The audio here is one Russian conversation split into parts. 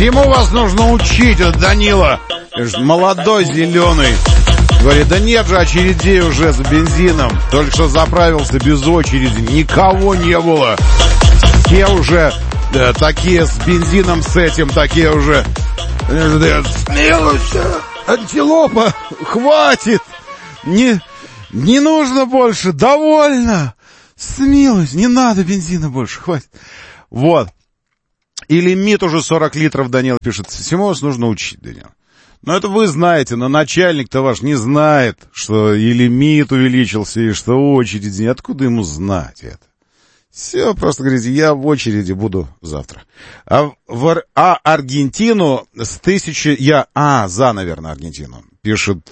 Всему вас нужно учить, это Данила. Молодой, зеленый. Говорит, да нет же очередей уже за бензином. Только что заправился без очереди. Никого не было. Все уже такие с бензином, с этим, такие уже... Смелость, антилопа, хватит. Не нужно больше, довольно. Смелость, не надо бензина больше, хватит. Вот. И лимит уже 40 литров, Данил пишет. Всему вас нужно учить, Данил. Но это вы знаете, но начальник-то ваш не знает, что и лимит увеличился, и что очередь. Откуда ему знать это? Все, просто говорите, я в очереди буду завтра. А Аргентину с 1000... наверное, Аргентину. Пишет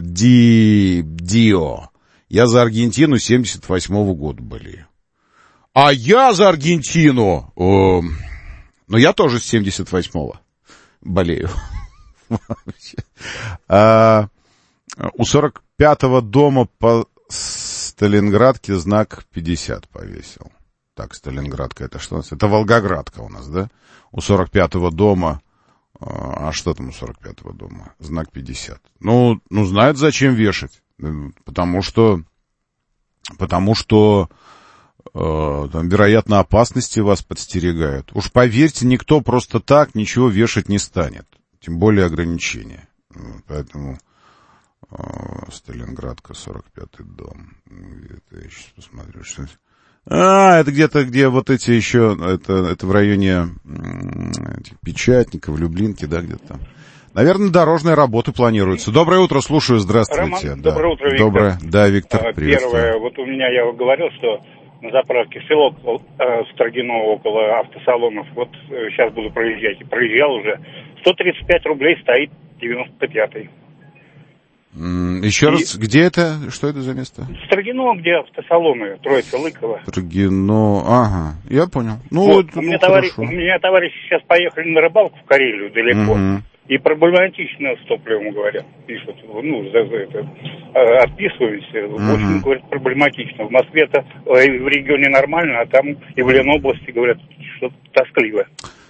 Дио. Я за Аргентину 78-го года болею. А я за Аргентину... Но я тоже с 78-го болею. У 45-го дома по Сталинградке знак 50 повесил. Так, Сталинградка это что у нас? Это Волгоградка у нас, да? У 45-го дома... А что там у 45-го дома? Знак 50. Ну, знают, зачем вешать. Потому что там, вероятно, опасности вас подстерегают. Уж поверьте, никто просто так ничего вешать не станет. Тем более ограничения. Поэтому Сталинградка, 45-й дом. Где-то я сейчас посмотрю, что это. Это где-то, где вот эти еще, это в районе Печатников, Люблинки, да, где-то там. Наверное, дорожные работы планируются. Доброе утро, слушаю, здравствуйте. Роман, доброе утро, Виктор. Доброе, да, Виктор, приветствую. Первое, вот у меня, я говорил, что на заправке село Строгино около автосалонов, вот сейчас буду проезжать, и проезжал уже, 135 рублей стоит 95-й. Еще раз, где это? Что это за место? Строгино, где автосалоны, Троица, Лыково. Строгино, ага, я понял. Вот, у меня товарищи сейчас поехали на рыбалку в Карелию далеко. И проблематично с топливом, говорят, пишут. Отписываемся. В общем, говорят, проблематично. В Москве-то в регионе нормально, а там и в Ленобласти, говорят, что-то тоскливо.